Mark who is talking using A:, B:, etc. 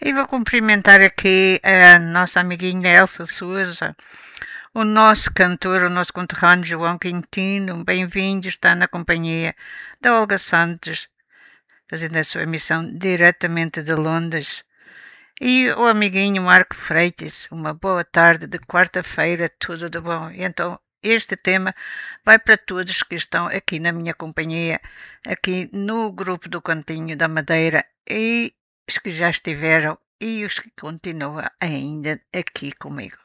A: E vou cumprimentar aqui a nossa amiguinha Elsa Souza, o nosso cantor, o nosso conterrâneo João Quintino. Bem-vindo, está na companhia da Olga Santos, fazendo a sua emissão diretamente de Londres. E o amiguinho Marco Freitas, uma boa tarde de quarta-feira, tudo de bom. E então, este tema vai para todos que estão aqui na minha companhia, aqui no grupo do Cantinho da Madeira, e os que já estiveram e os que continuam ainda aqui comigo.